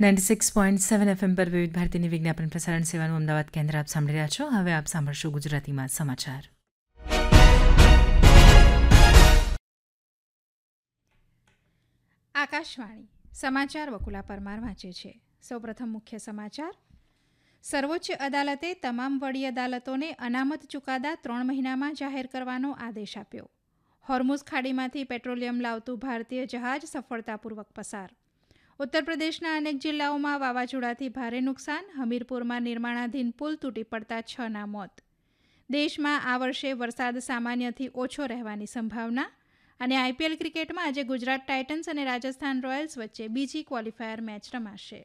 96.7 FM પર વિવિધ ભારતીની વિજ્ઞાપન પ્રસારણ સેવાનું અમદાવાદ કેન્દ્ર આપ સાંભળી રહ્યા છો. હવે આપ સાંભળશો ગુજરાતીમાં સમાચાર. આકાશવાણી સમાચાર વકુલા પરમાર વાંચે છે. સૌપ્રથમ મુખ્ય સમાચાર. સર્વોચ્ચ અદાલતે તમામ વડી અદાલતોને અનામત ચુકાદા 3 મહિનામાં જાહેર કરવાનો આદેશ આપ્યો. હોર્મુઝ ખાડીમાંથી પેટ્રોલિયમ લાવતું ભારતીય જહાજ સફળતાપૂર્વક પસાર. ઉત્તર પ્રદેશના અનેક જિલ્લાઓમાં વાવાઝોડાથી ભારે નુકસાન. હમીરપુરમાં નિર્માણાધીન પુલ તૂટી પડતા 6ના મોત. દેશમાં આ વર્ષે વરસાદ સામાન્યથી ઓછો રહેવાની સંભાવના. અને આઈપીએલ ક્રિકેટમાં આજે ગુજરાત ટાઇટન્સ અને રાજસ્થાન રોયલ્સ વચ્ચે બીજી ક્વોલિફાયર મેચ રમાશે.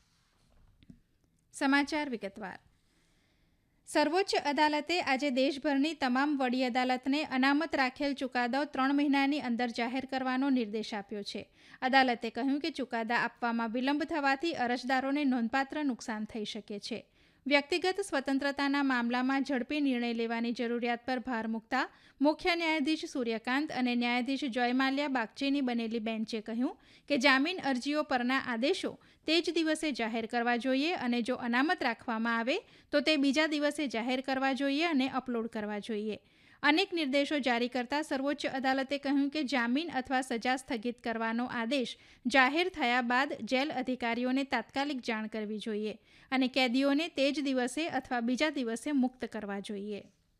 સમાચાર વિગતવાર. સર્વોચ્ચ અદાલતે આજે દેશભરની તમામ વડી અદાલતને અનામત રાખેલ ચુકાદો 3 મહિનાની અંદર જાહેર કરવાનો નિર્દેશ આપ્યો છે. અદાલતે કહ્યું કે ચુકાદા આપવામાં વિલંબ થવાથી અરજદારોને નોંધપાત્ર નુકસાન થઈ શકે છે. વ્યક્તિગત સ્વતંત્રતાના મામલામાં ઝડપી નિર્ણય લેવાની જરૂરિયાત પર ભાર મૂકતા મુખ્ય ન્યાયાધીશ સૂર્યકાંત અને ન્યાયાધીશ જયમાલ્યા બાગચીની બનેલી બેન્ચે કહ્યું કે જામીન અરજીઓ પરના આદેશો તે જ દિવસે જાહેર કરવા જોઈએ અને જો અનામત રાખવામાં આવે તો તે બીજા દિવસે જાહેર કરવા જોઈએ અને અપલોડ કરવા જોઈએ. અનેક નિર્દેશો જારી કરતા સર્વોચ્ચ અદાલતે કહ્યું કે જામીન અથવા સજા સ્થગિત કરવાનો આદેશ જાહેર થયા બાદ જેલ અધિકારીઓને તાત્કાલિક જાણ કરવી જોઈએ અને કેદીઓને તે જ દિવસે અથવા બીજા દિવસે મુક્ત કરવા જોઈએ.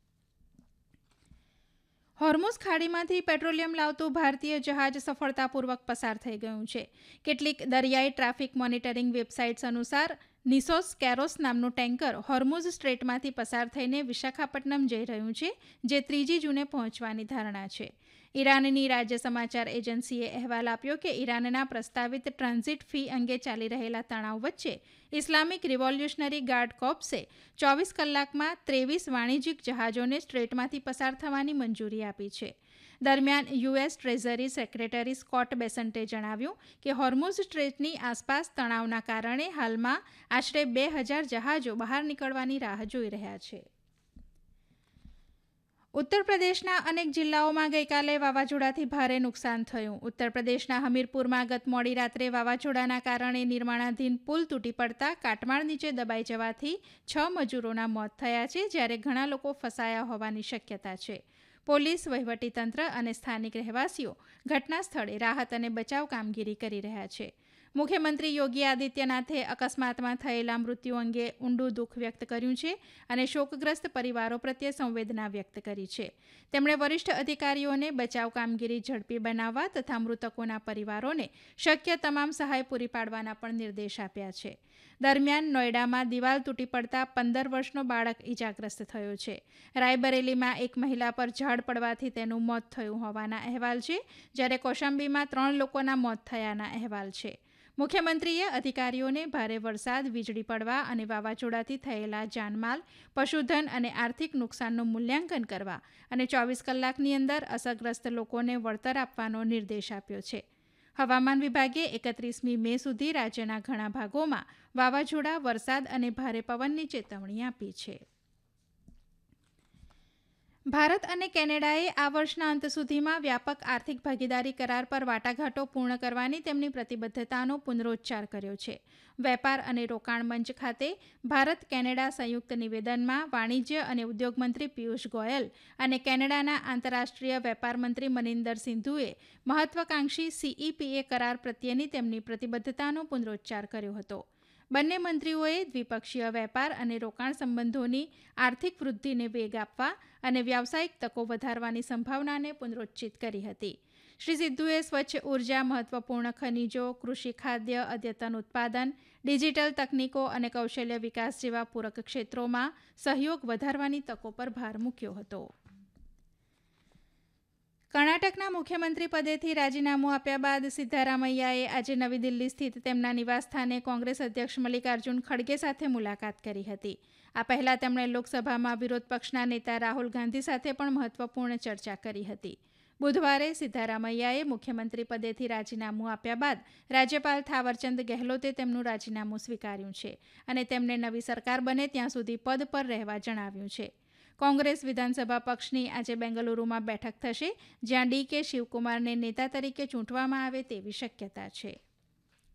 હોર્મુઝ ખાડીમાંથી પેટ્રોલિયમ લાવતું ભારતીય જહાજ સફળતાપૂર્વક પસાર થઈ ગયું છે. કેટલીક દરિયાઈ ટ્રાફિક મોનિટરિંગ વેબસાઇટ્સ અનુસાર નિસોસ કેરોસ નામનું ટેન્કર હોર્મુઝ સ્ટ્રેટમાંથી પસાર થઈને વિશાખાપટ્ટનમ જઈ રહ્યું છે, જે 3 જૂને પહોંચવાની ધારણા છે. ઈરાનની રાજ્ય સમાચાર એજન્સીએ અહેવાલ આપ્યો કે ઈરાનના પ્રસ્તાવિત ટ્રાન્ઝિટ ફી અંગે ચાલી રહેલા તણાવ વચ્ચે ઇસ્લામિક રિવોલ્યુશનરી ગાર્ડ કોર્પ્સે 24 કલાકમાં 23 વાણિજ્યિક જહાજોને સ્ટ્રેટમાંથી પસાર થવાની મંજૂરી આપી છે. દરમિયાન યુએસ ટ્રેઝરી સેક્રેટરી સ્કોટ બેસન્ટે જણાવ્યું કે હોર્મુઝ સ્ટ્રેટની આસપાસ તણાવના કારણે હાલમાં આશરે 2000 જહાજો બહાર નીકળવાની રાહ જોઈ રહ્યા છે. ઉત્તર પ્રદેશના અનેક જિલ્લાઓમાં ગઈકાલે વાવાઝોડાથી ભારે નુકસાન થયું. ઉત્તર પ્રદેશના હમીરપુરમાં ગત મોડી રાત્રે વાવાઝોડાના કારણે નિર્માણાધીન પુલ તૂટી પડતા કાટમાળ નીચે દબાઈ જવાથી 6 મજૂરોના મોત થયા છે, જ્યારે ઘણા લોકો ફસાયા હોવાની શક્યતા છે. પોલીસ, વહીવટીતંત્ર અને સ્થાનિક રહેવાસીઓ ઘટના સ્થળે રાહત અને બચાવ કામગીરી કરી રહ્યા છે. મુખ્યમંત્રી યોગી આદિત્યનાથે અકસ્માતમાં થયેલા મૃત્યુ અંગે ઊંડું દુઃખ વ્યક્ત કર્યું છે અને શોકગ્રસ્ત પરિવારો પ્રત્યે સંવેદના વ્યક્ત કરી છે. તેમણે વરિષ્ઠ અધિકારીઓને બચાવ કામગીરી ઝડપી બનાવવા તથા મૃતકોના પરિવારોને શક્ય તમામ સહાય પૂરી પાડવાના પણ નિર્દેશ આપ્યા છે. દરમિયાન નોઈડામાં દિવાલ તૂટી પડતા 15 વર્ષનો બાળક ઇજાગ્રસ્ત થયો છે. રાયબરેલીમાં એક મહિલા પર ઝાડ પડવાથી તેનું મોત થયું હોવાના અહેવાલ છે, જ્યારે કૌશાંબીમાં 3 લોકોના મોત થયાના અહેવાલ છે. મુખ્યમંત્રીએ અધિકારીઓને ભારે વરસાદ, વીજળી પડવા અને વાવાઝોડાથી થયેલા જાનમાલ, પશુધન અને આર્થિક નુકસાનનું મૂલ્યાંકન કરવા અને 24 કલાકની અંદર અસરગ્રસ્ત લોકોને વળતર આપવાનો નિર્દેશ આપ્યો છે. હવામાન વિભાગે 31મી મે સુધી રાજ્યના ઘણા ભાગોમાં વાવાઝોડા, વરસાદ અને ભારે પવનની ચેતવણી આપી છે. ભારત અને કેનેડાએ આ વર્ષના અંત સુધીમાં વ્યાપક આર્થિક ભાગીદારી કરાર પર વાટાઘાટો પૂર્ણ કરવાની તેમની પ્રતિબદ્ધતાનો પુનરોચ્ચાર કર્યો છે. વેપાર અને રોકાણ મંચ ખાતે ભારત કેનેડા સંયુક્ત નિવેદનમાં વાણિજ્ય અને ઉદ્યોગ મંત્રી પિયુષ ગોયલ અને કેનેડાના આંતરરાષ્ટ્રીય વેપાર મંત્રી મનિન્દર સિંધુએ મહત્વાકાંક્ષી સીઈપીએ કરાર પ્રત્યેની તેમની પ્રતિબદ્ધતાનો પુનરોચ્ચાર કર્યો હતો. બંને મંત્રીઓએ દ્વિપક્ષીય વેપાર અને રોકાણ સંબંધોની આર્થિક વૃદ્ધિને વેગ આપવા અને વ્યાવસાયિક તકો વધારવાની સંભાવનાને પુનરોચ્ચિત કરી હતી. શ્રી સિદ્ધુએ સ્વચ્છ ઉર્જા, મહત્વપૂર્ણ ખનિજો, કૃષિ ખાદ્ય, અદ્યતન ઉત્પાદન, ડિજિટલ તકનીકો અને કૌશલ્ય વિકાસ જેવા પૂરક ક્ષેત્રોમાં સહયોગ વધારવાની તકો પર ભાર મૂક્યો હતો. કર્ણાટકના મુખ્યમંત્રી પદેથી રાજીનામું આપ્યા બાદ સિદ્ધારામૈયાએ આજે નવી દિલ્હી સ્થિત તેમના નિવાસસ્થાને કોંગ્રેસ અધ્યક્ષ મલ્લિકાર્જુન ખડગે સાથે મુલાકાત કરી હતી. આ પહેલા તેમણે લોકસભામાં વિરોધ પક્ષના નેતા રાહુલ ગાંધી સાથે પણ મહત્વપૂર્ણ ચર્ચા કરી હતી. બુધવારે સિદ્ધારામૈયાએ મુખ્યમંત્રી પદેથી રાજીનામું આપ્યા બાદ રાજ્યપાલ થાવરચંદ ગેહલોતે તેમનું રાજીનામું સ્વીકાર્યું છે અને તેમને નવી સરકાર બને ત્યાં સુધી પદ પર રહેવા જણાવ્યું છે. કોંગ્રેસ વિધાનસભા પક્ષની આજે બેંગલુરુમાં બેઠક થશે, જ્યાં ડીકે શિવકુમારને નેતા તરીકે ચૂંટવામાં આવે તેવી શક્યતા છે.